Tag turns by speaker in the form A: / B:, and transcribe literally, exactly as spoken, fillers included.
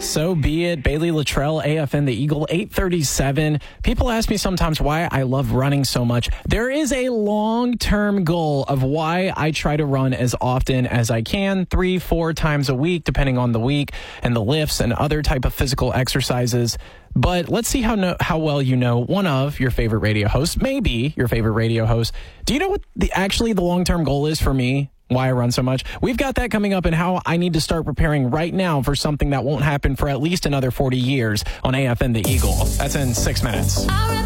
A: So be it. Bailey Luttrell, A F N The Eagle, eight thirty-seven. People ask me sometimes why I love running so much. There is a long-term goal of why I try to run as often as I can, three, four times a week, depending on the week, and the lifts and other type of physical exercises. But let's see how no, how well you know one of your favorite radio hosts, maybe your favorite radio host. Do you know what the actually the long-term goal is for me? Why I run so much? We've got that coming up, and how I need to start preparing right now for something that won't happen for at least another forty years on A F N The Eagle. That's in six minutes.